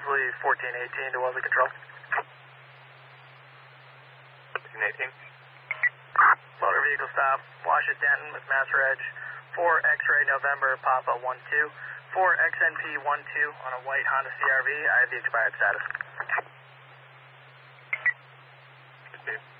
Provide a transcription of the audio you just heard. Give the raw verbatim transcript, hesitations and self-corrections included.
Wellesley fourteen eighteen to Wellesley Control. fourteen eighteen. Motor vehicle stop, Washington Denton with Master Edge, four X-ray November Papa one two, four X N P one two on a white Honda C R V. I have the expired status. Okay.